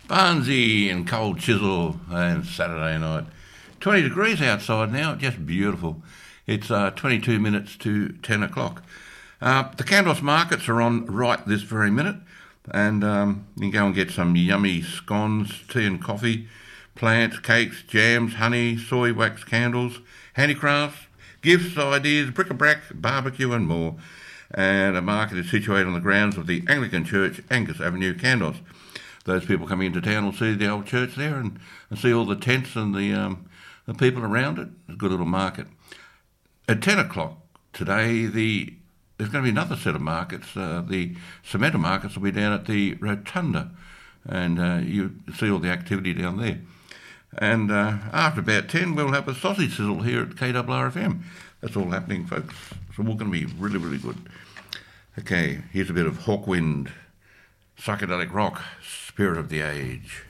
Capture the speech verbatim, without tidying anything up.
Barnsley and Cold Chisel and Saturday night. twenty degrees outside now, just beautiful. It's uh, twenty-two minutes to ten o'clock. Uh, the Candles markets are on right this very minute, and um, you can go and get some yummy scones, tea and coffee, plants, cakes, jams, honey, soy wax candles, handicrafts, gifts, ideas, bric-a-brac, barbecue and more. And the market is situated on the grounds of the Anglican Church, Angus Avenue, Candles. Those people coming into town will see the old church there and, and see all the tents and the um, the people around it. It's a good little market. At ten o'clock today, the there's going to be another set of markets. Uh, the Cementa markets will be down at the Rotunda, and uh, you see all the activity down there. And uh, after about ten, we'll have a sausage sizzle here at K R R F M. That's all happening, folks. So we're going to be really, really good. Okay, here's a bit of Hawkwind, psychedelic rock, spirit of the age.